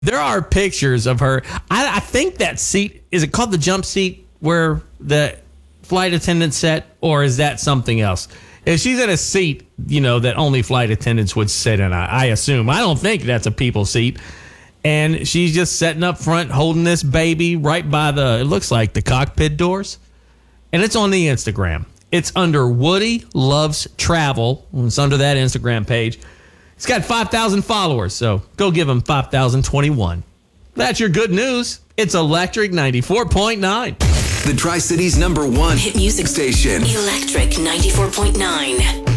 There are pictures of her. I think that seat, is it called the jump seat where the flight attendants sat, or is that something else? If she's in a seat, that only flight attendants would sit in, I assume. I don't think that's a people seat. And she's just sitting up front holding this baby right by it looks like the cockpit doors. And it's on the Instagram. It's under Woody Loves Travel. It's under that Instagram page. It's got 5,000 followers, so go give him 5,021. That's your good news. It's Electric 94.9. The Tri-Cities #1 hit music station. Electric 94.9.